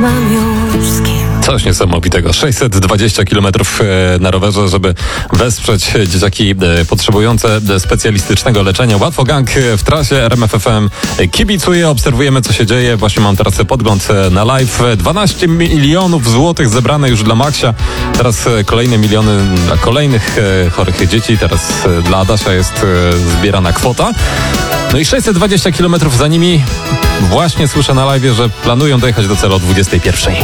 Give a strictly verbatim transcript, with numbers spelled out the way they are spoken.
mam już z kim. Coś sześćset dwadzieścia kilometrów na rowerze, żeby wesprzeć dzieciaki potrzebujące specjalistycznego leczenia. Łatwo Gang w trasie. R M F F M kibicuje, obserwujemy, co się dzieje. Właśnie mam teraz podgląd na live. dwanaście milionów złotych zebrane już dla Maksia. Teraz kolejne miliony dla kolejnych chorych dzieci. Teraz dla Adasia jest zbierana kwota. No i sześćset dwadzieścia kilometrów za nimi. Właśnie słyszę na live, że planują dojechać do celu o dwudziestej pierwszej.